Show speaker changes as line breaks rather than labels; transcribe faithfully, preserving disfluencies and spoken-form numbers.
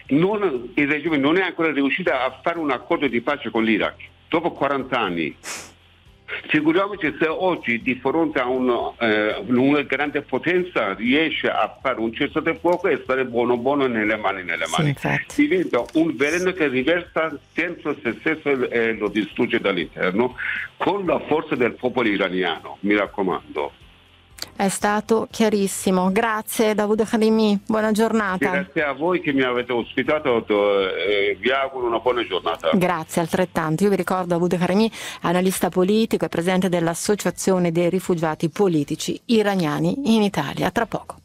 non, il regime non è ancora riuscito a fare un accordo di pace con l'Iraq dopo quaranta anni. Figuriamoci se oggi di fronte a un, eh, una grande potenza riesce a fare un cessate il fuoco e stare buono buono nelle mani nelle
Sì,
mani.
infatti.
Diventa un veleno che riversa dentro se stesso e lo distrugge dall'interno con la forza del popolo iraniano, mi raccomando.
È stato chiarissimo. Grazie Dawood Karimi, buona giornata.
Grazie a voi che mi avete ospitato, eh, vi auguro una buona giornata.
Grazie altrettanto. Io vi ricordo Dawood Karimi, analista politico e presidente dell'Associazione dei rifugiati politici iraniani in Italia. Tra poco.